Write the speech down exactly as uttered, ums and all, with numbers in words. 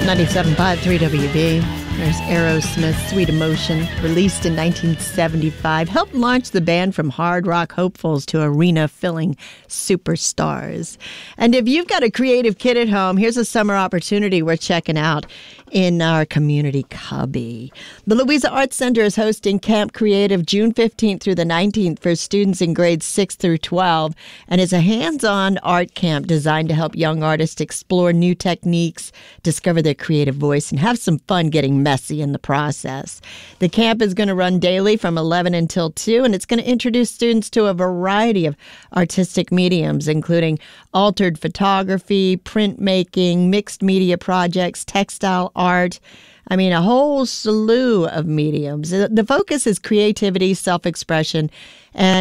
ninety-seven point five, three W B. There's Aerosmith, Sweet Emotion, released in nineteen seventy-five, helped launch the band from hard rock hopefuls to arena-filling superstars. And if you've got a creative kid at home, here's a summer opportunity we're checking out in our community cubby. The Louisa Arts Center is hosting Camp Creative June fifteenth through the nineteenth for students in grades six through twelve, and it's a hands-on art camp designed to help young artists explore new techniques, discover their creative voice, and have some fun getting messy in the process. The camp is going to run daily from eleven until two, and it's going to introduce students to a variety of artistic mediums, including altered photography, printmaking, mixed media projects, textile art. I mean, a whole slew of mediums. The focus is creativity, self-expression, and